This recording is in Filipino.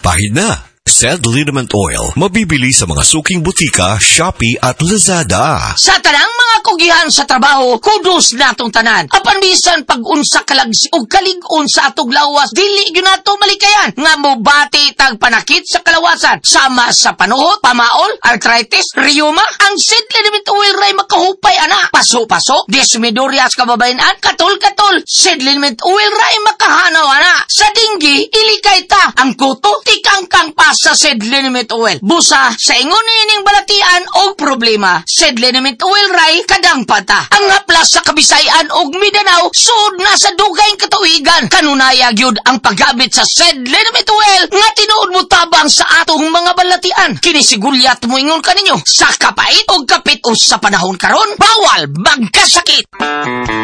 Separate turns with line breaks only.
Pahid na! Zed Liniment Oil, mabibili sa mga suking butika, Shopee at Lazada.
Sa tanang mga kugihan sa trabaho, kudos natong tanan. Apan bisan pag-unsa kalagsi o kalig-on sa atog lawas, dili yun nato malikayan. Nga mo bati tag panakit sa kalawasan. Sama sa panuhot, pamaol, arthritis, rheuma, ang Zed Liniment Oil ray makahupay ana. Paso-paso, desmidorias kababayan, katol-katol. Zed Liniment Oil ray makahanaw ana. Sa dinggi, ilikay ta. Ang kuto, tikangkang pas sa Zed Liniment Oil. Busa sa ingon nining balatian og problema. Zed Liniment Oil ray kadang pata. Ang haplas sa Kabisayan og Mindanao sud na sa dugay katuigan. Kanunaya gyud ang paggamit sa Zed Liniment Oil nga tinuod mo tabang sa atong mga balatian. Kini sigulyat mo ingon kaninyo sa kapait og kapit-os sa panahon karon bawal magkasakit.